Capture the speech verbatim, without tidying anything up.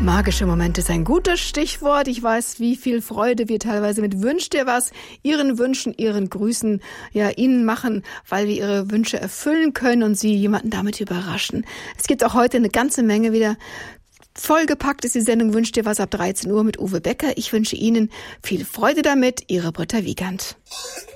Magische Momente ist ein gutes Stichwort. Ich weiß, wie viel Freude wir teilweise mit Wünsch dir was, Ihren Wünschen, Ihren Grüßen, ja, Ihnen machen, weil wir Ihre Wünsche erfüllen können und Sie jemanden damit überraschen. Es gibt auch heute eine ganze Menge wieder. Vollgepackt ist die Sendung Wünsch dir was ab dreizehn Uhr mit Uwe Becker. Ich wünsche Ihnen viel Freude damit. Ihre Britta Wiegand.